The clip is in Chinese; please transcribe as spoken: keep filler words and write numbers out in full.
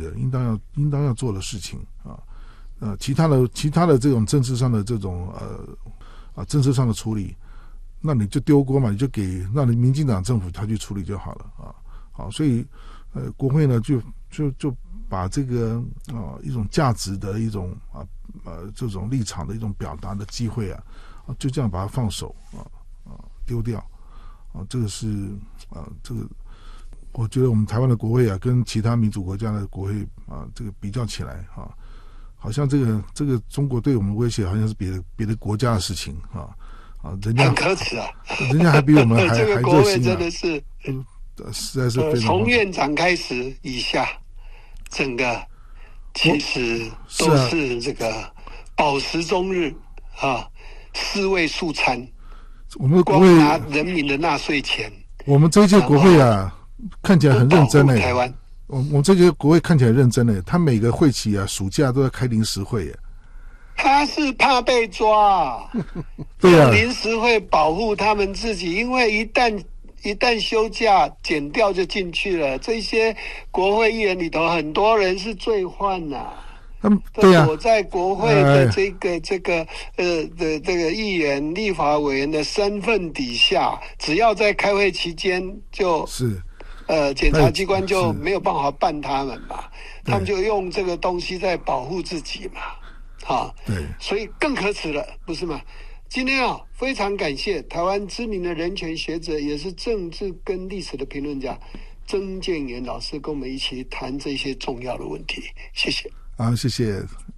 的，应当要应当要做的事情啊。呃，其他的其他的这种政治上的这种呃啊政策上的处理，那你就丢锅嘛，你就给让你民进党政府他去处理就好了啊。好，所以呃国会呢就就就把这个啊、呃、一种价值的一种啊呃这种立场的一种表达的机会啊，啊就这样把它放手啊啊丢掉啊，这个是啊这个。我觉得我们台湾的国会啊，跟其他民主国家的国会啊，这个比较起来啊，好像这个这个中国对我们的威胁，好像是别的别的国家的事情啊啊，人家很可耻啊， 人家还比我们还这个还国会热心啊， 真的是， 呃，实在是非常、呃。 从院长开始以下，整个其实都是这个饱食终日啊，四位素餐。 我们的国会光拿人民的纳税钱。 我们这一届国会啊，看起来很认真嘞、欸。 台湾， 我我们这届国会看起来认真嘞、欸，他每个会期啊，暑假都在开临时会耶、欸。 他是怕被抓， 对啊， 临时会保护他们自己，因为一旦一旦休假减掉就进去了。这些国会议员里头，很多人是罪犯呐、啊。 嗯，对啊， 躲在国会的这个、哎、这个呃的这个议员、立法委员的身份底下，只要在开会期间就是呃检察机关就没有办法办他们嘛，他们就用这个东西在保护自己嘛，啊， 对， 所以更可耻了，不是吗？今天啊，非常感谢台湾知名的人权学者，也是政治跟历史的评论家曾建元老师，跟我们一起谈这些重要的问题，谢谢。 好，谢谢。